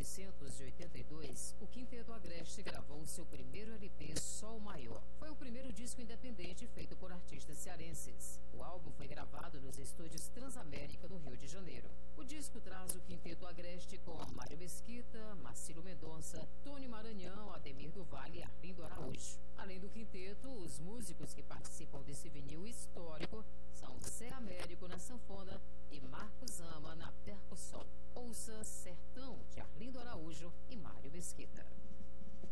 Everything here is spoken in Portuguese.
1982, o Quinteto Agreste gravou seu primeiro LP, Sol Maior. Foi o primeiro disco independente feito por artistas cearenses. O álbum foi gravado nos estúdios Transamérica, no Rio de Janeiro. O disco traz o Quinteto Agreste com Mário Mesquita, Marcílio Mendonça, Tony Maranhão, Ademir do Vale e Arlindo Araújo. Além do quinteto, os músicos que participaram